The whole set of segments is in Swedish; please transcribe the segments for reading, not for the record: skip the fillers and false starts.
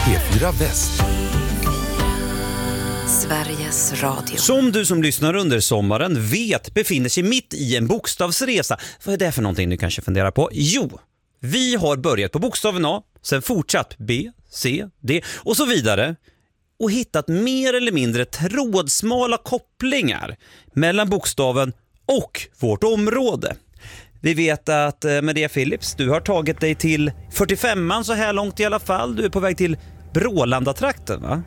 P4 Väst. Sveriges Radio. Som du som lyssnar under sommaren vet befinner sig mitt i en bokstavsresa. Vad är det för någonting du kanske funderar på? Jo, vi har börjat på bokstaven A, sen fortsatt B, C, D och så vidare. Och hittat mer eller mindre trådsmala kopplingar mellan bokstaven och vårt område. Vi vet att Maria Philips, du har tagit dig till 45an så här långt i alla fall. Du är på väg till Brålanda-trakten, va?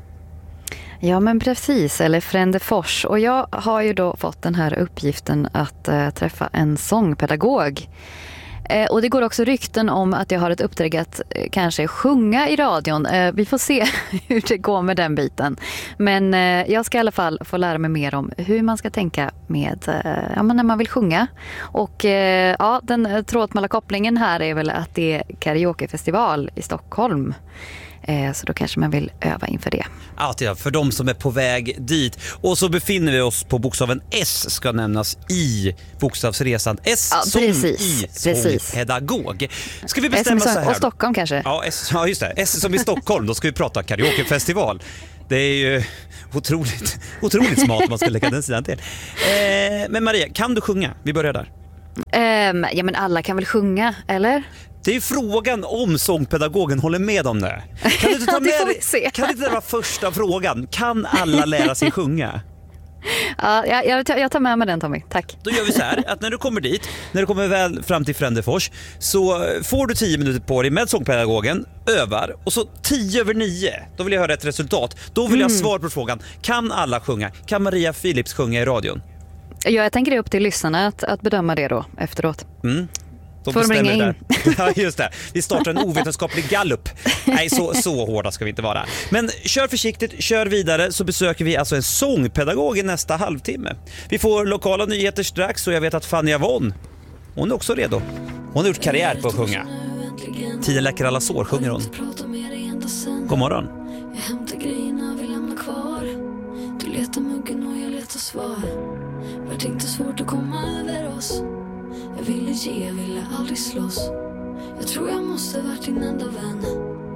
Ja, men precis, eller Frändefors. Och jag har ju då fått den här uppgiften att träffa en sångpedagog. Och det går också rykten om att jag har ett uppdrag att kanske sjunga i radion. Vi får se hur det går med den biten. Men jag ska i alla fall få lära mig mer om hur man ska tänka med när man vill sjunga. Och den trådsmala kopplingen här är väl att det är karaokefestival i Stockholm. Så då kanske man vill öva inför det. Ja, för de som är på väg dit. Och så befinner vi oss på bokstaven S, ska nämnas i bokstavsresan. S som i sångpedagog. Ska vi bestämma så här? Och Stockholm kanske? Ja, just det. S som i Stockholm, då ska vi prata karaokefestival. Det är ju otroligt smart om man ska lägga den sidan till. Men Maria, kan du sjunga? Vi börjar där. Ja, men alla kan väl sjunga, eller? Det är frågan om sångpedagogen håller med om det. Kan du inte ta med kan det inte vara första frågan? Kan alla lära sig sjunga? Ja, jag tar med mig den, Tommy. Tack. Då gör vi så här, att när du kommer dit, när du kommer väl fram till Frändefors, så får du 10 minuter på dig med sångpedagogen, övar, och så 10:09, då vill jag höra ett resultat. Då vill jag svar på frågan, kan alla sjunga? Kan Maria Philips sjunga i radion? Ja, jag tänker det är upp till lyssnarna att bedöma det då efteråt. Får de ringa in? Ja, just det. Vi startar en ovetenskaplig gallup. Nej, så hårda ska vi inte vara. Men kör försiktigt, kör vidare, så besöker vi alltså en sångpedagog i nästa halvtimme. Vi får lokala nyheter strax, och jag vet att Fanny Avon, hon är också redo. Hon har gjort karriär på att sjunga. 10 läcker alla sår sjunger hon. God morgon. Jag hämtar grejerna, vill lämna kvar. Du letar muggen och jag letar svar. Vart inte svårt att komma över oss. Jag ville ge, jag ville aldrig slåss. Jag tror jag måste varit din enda vän.